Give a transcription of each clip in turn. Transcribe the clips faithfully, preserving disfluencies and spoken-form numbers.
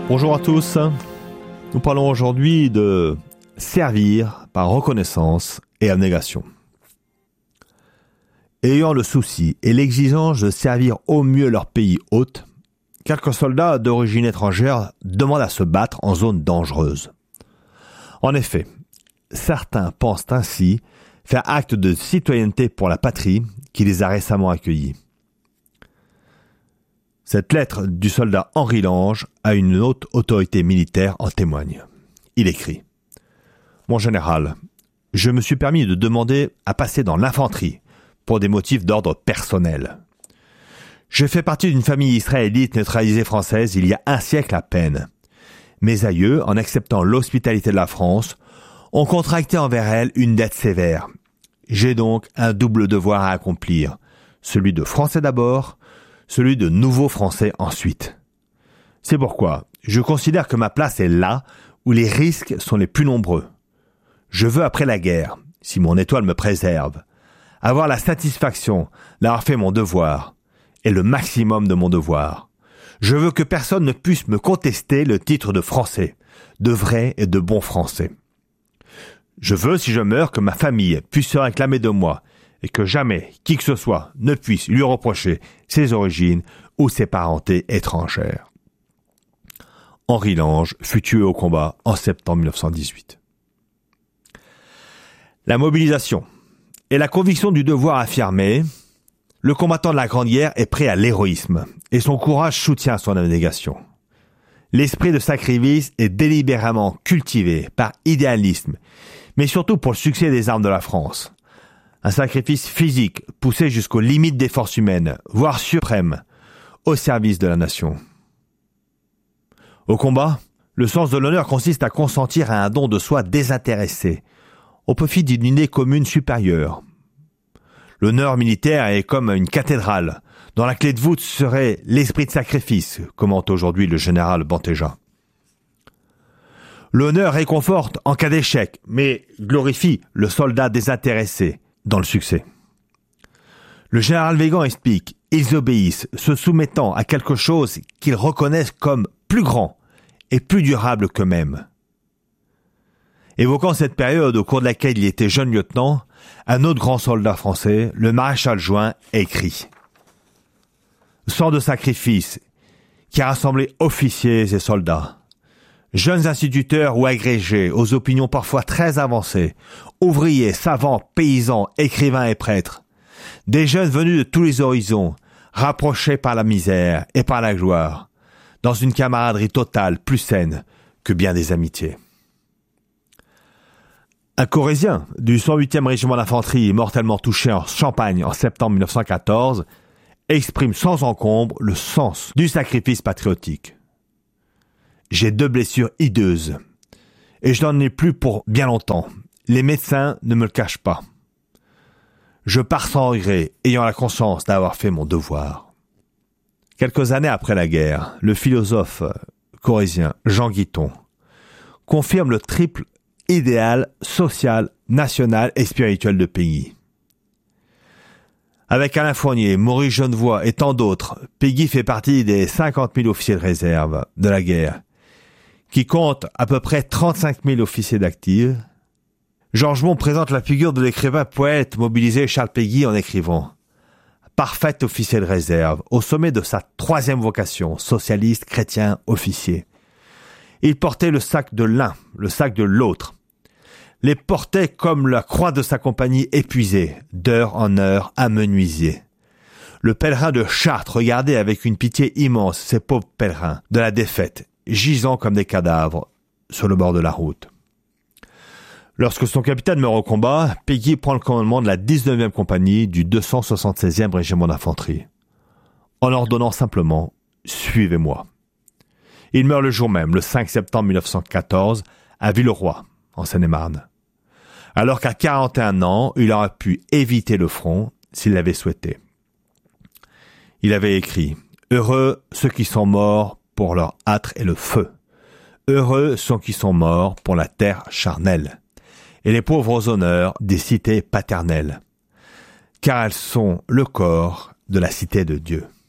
Bonjour à tous, nous parlons aujourd'hui de servir par reconnaissance et abnégation. Ayant le souci et l'exigence de servir au mieux leur pays hôte, quelques soldats d'origine étrangère demandent à se battre en zone dangereuse. En effet, certains pensent ainsi faire acte de citoyenneté pour la patrie qui les a récemment accueillis. Cette lettre du soldat Henri Lange à une haute autorité militaire en témoigne. Il écrit « Mon général, je me suis permis de demander à passer dans l'infanterie pour des motifs d'ordre personnel. Je fais partie d'une famille israélite neutralisée française il y a un siècle à peine. Mes aïeux, en acceptant l'hospitalité de la France, ont contracté envers elle une dette sévère. J'ai donc un double devoir à accomplir, celui de Français d'abord, celui de nouveaux Français ensuite. C'est pourquoi je considère que ma place est là où les risques sont les plus nombreux. Je veux, après la guerre, si mon étoile me préserve, avoir la satisfaction d'avoir fait mon devoir, et le maximum de mon devoir. Je veux que personne ne puisse me contester le titre de Français, de vrai et de bon Français. Je veux, si je meurs, que ma famille puisse se réclamer de moi, et que jamais qui que ce soit ne puisse lui reprocher ses origines ou ses parentés étrangères. » Henri Lange fut tué au combat en septembre mille neuf cent dix-huit. La mobilisation et la conviction du devoir affirmé, le combattant de la Grande Guerre est prêt à l'héroïsme et son courage soutient son abnégation. L'esprit de sacrifice est délibérément cultivé par idéalisme, mais surtout pour le succès des armes de la France. Un sacrifice physique poussé jusqu'aux limites des forces humaines, voire suprême, au service de la nation. Au combat, le sens de l'honneur consiste à consentir à un don de soi désintéressé, au profit d'une idée commune supérieure. L'honneur militaire est comme une cathédrale, dont la clé de voûte serait l'esprit de sacrifice, commente aujourd'hui le général Bantéja. L'honneur réconforte en cas d'échec, mais glorifie le soldat désintéressé dans le succès. Le général Végan explique « Ils obéissent, se soumettant à quelque chose qu'ils reconnaissent comme plus grand et plus durable qu'eux-mêmes. » Évoquant cette période au cours de laquelle il était jeune lieutenant, un autre grand soldat français, le maréchal Juin, écrit « Sang de sacrifice qui a rassemblé officiers et soldats, jeunes instituteurs ou agrégés aux opinions parfois très avancées, ouvriers, savants, paysans, écrivains et prêtres, des jeunes venus de tous les horizons, rapprochés par la misère et par la gloire, dans une camaraderie totale plus saine que bien des amitiés. » Un Corrézien du cent huitième régiment d'infanterie mortellement touché en Champagne en septembre mille neuf cent quatorze exprime sans encombre le sens du sacrifice patriotique. « J'ai deux blessures hideuses, et je n'en ai plus pour bien longtemps. Les médecins ne me le cachent pas. Je pars sans regret, ayant la conscience d'avoir fait mon devoir. » Quelques années après la guerre, le philosophe corrézien Jean Guiton confirme le triple idéal social, national et spirituel de Péguy. Avec Alain Fournier, Maurice Genevoix et tant d'autres, Péguy fait partie des cinquante mille officiers de réserve de la guerre, qui compte à peu près trente-cinq mille officiers d'actifs. Georges Bon présente la figure de l'écrivain poète mobilisé Charles Péguy en écrivant « Parfait officier de réserve, au sommet de sa troisième vocation, socialiste, chrétien, officier. Il portait le sac de l'un, le sac de l'autre. Les portait comme la croix de sa compagnie épuisée, d'heure en heure amenuisée. Le pèlerin de Chartres regardait avec une pitié immense ces pauvres pèlerins de la défaite, gisant comme des cadavres sur le bord de la route. » Lorsque son capitaine meurt au combat, Péguy prend le commandement de la dix-neuvième compagnie du deux cent soixante-seizième régiment d'infanterie, en ordonnant simplement « Suivez-moi ». Il meurt le jour même, le cinq septembre mille neuf cent quatorze, à Villeroy, en Seine-et-Marne. Alors qu'à quarante et un ans, il aurait pu éviter le front s'il l'avait souhaité. Il avait écrit « Heureux ceux qui sont morts pour leur âtre et le feu. Heureux ceux qui sont morts pour la terre charnelle. Et les pauvres honneurs des cités paternelles. Car elles sont le corps de la cité de Dieu. »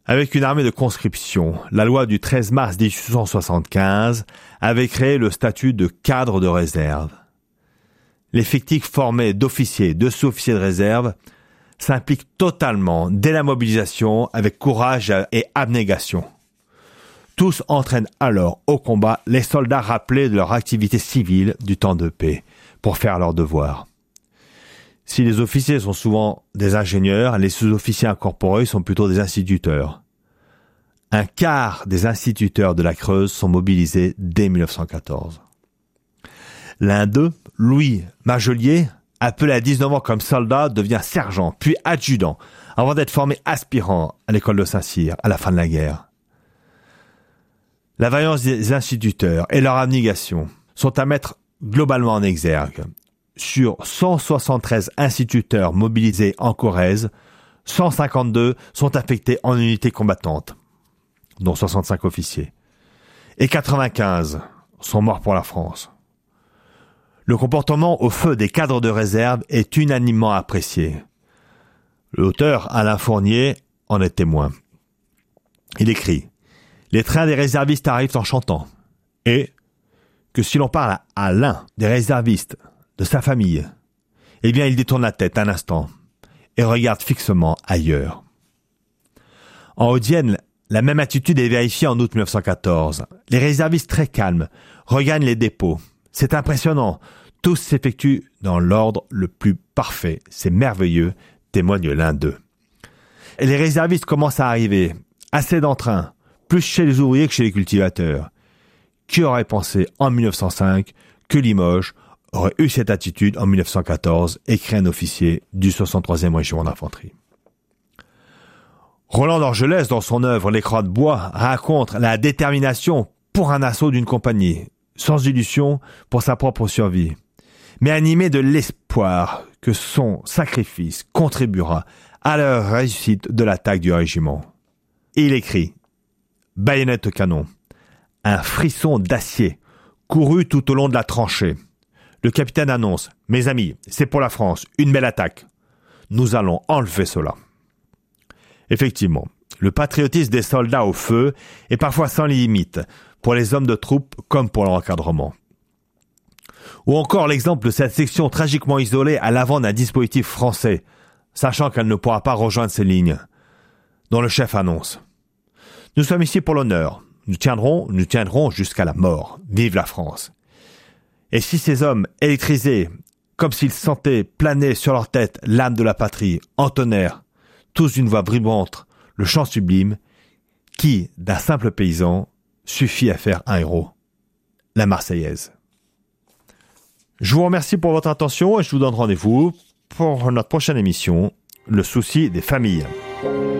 Avec une armée de conscription, la loi du treize mars dix-huit cent soixante-quinze avait créé le statut de cadre de réserve. L'effectif formé d'officiers, de sous-officiers de réserve s'implique totalement dès la mobilisation avec courage et abnégation. Tous entraînent alors au combat les soldats rappelés de leur activité civile du temps de paix pour faire leur devoir. Si les officiers sont souvent des ingénieurs, les sous-officiers incorporés sont plutôt des instituteurs. Un quart des instituteurs de la Creuse sont mobilisés dès mille neuf cent quatorze. L'un d'eux, Louis Magelier, appelé à dix-neuf ans comme soldat, devient sergent, puis adjudant, avant d'être formé aspirant à l'école de Saint-Cyr à la fin de la guerre. La vaillance des instituteurs et leur abnégation sont à mettre globalement en exergue. Sur cent soixante-treize instituteurs mobilisés en Corrèze, cent cinquante-deux sont affectés en unités combattantes, dont soixante-cinq officiers, et quatre-vingt-quinze sont morts pour la France. Le comportement au feu des cadres de réserve est unanimement apprécié. L'auteur, Alain Fournier, en est témoin. Il écrit « Les trains des réservistes arrivent en chantant » et que si l'on parle à l'un des réservistes de sa famille, eh bien il détourne la tête un instant et regarde fixement ailleurs. En Haute-Vienne, la même attitude est vérifiée en août mille neuf cent quatorze. Les réservistes très calmes regagnent les dépôts. C'est impressionnant. Tout s'effectue dans l'ordre le plus parfait. C'est merveilleux, témoigne l'un d'eux. Et les réservistes commencent à arriver, assez d'entrain, plus chez les ouvriers que chez les cultivateurs. Qui aurait pensé en mille neuf cent cinq que Limoges aurait eu cette attitude en mille neuf cent quatorze, écrit un officier du soixante-troisième régiment d'infanterie. Roland d'Orgelès, dans son œuvre Les Croix de bois, raconte la détermination pour un assaut d'une compagnie, sans illusion pour sa propre survie, mais animé de l'espoir que son sacrifice contribuera à la réussite de l'attaque du régiment. Et il écrit « Baïonnette au canon, un frisson d'acier courut tout au long de la tranchée. Le capitaine annonce « Mes amis, c'est pour la France, une belle attaque. Nous allons enlever cela. » Effectivement, le patriotisme des soldats au feu est parfois sans limite pour les hommes de troupe comme pour leur encadrement. Ou encore l'exemple de cette section tragiquement isolée à l'avant d'un dispositif français, sachant qu'elle ne pourra pas rejoindre ces lignes, dont le chef annonce « Nous sommes ici pour l'honneur. Nous tiendrons, nous tiendrons jusqu'à la mort. Vive la France !» Et si ces hommes électrisés, comme s'ils sentaient planer sur leur tête l'âme de la patrie, entonnèrent, tous d'une voix vibrante, le chant sublime, qui, d'un simple paysan, suffit à faire un héros, la Marseillaise. Je vous remercie pour votre attention et je vous donne rendez-vous pour notre prochaine émission, Le souci des familles.